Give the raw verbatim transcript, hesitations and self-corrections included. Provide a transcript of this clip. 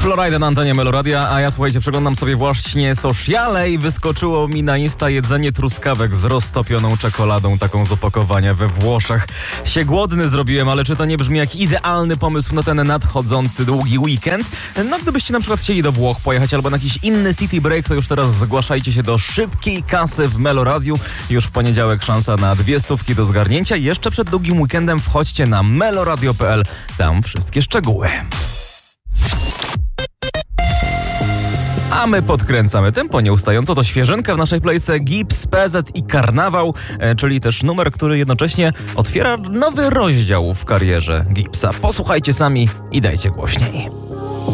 Florida na antenie Meloradia, a ja słuchajcie, przeglądam sobie właśnie sociale i wyskoczyło mi na Insta jedzenie truskawek z roztopioną czekoladą, taką z opakowania we Włoszech. Się głodny zrobiłem, ale czy to nie brzmi jak idealny pomysł na ten nadchodzący długi weekend? No gdybyście na przykład chcieli do Włoch pojechać albo na jakiś inny city break, to już teraz zgłaszajcie się do szybkiej kasy w Meloradiu. Już w poniedziałek szansa na dwie stówki do zgarnięcia. Jeszcze przed długim weekendem wchodźcie na meloradio kropka p l. Tam wszystkie szczegóły. A my podkręcamy tempo nieustająco. To świeżynka w naszej playce Gips, P Z i Karnawał, e, czyli też numer, który jednocześnie otwiera nowy rozdział w karierze Gipsa. Posłuchajcie sami i dajcie głośniej.